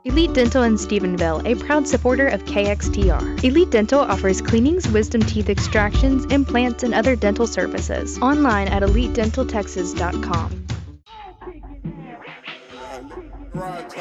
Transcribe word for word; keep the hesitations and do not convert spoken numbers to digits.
Elite Dental in Stephenville, a proud supporter of K X T R. Elite Dental offers cleanings, wisdom teeth extractions, implants, and other dental services. Online at elite dental texas dot com.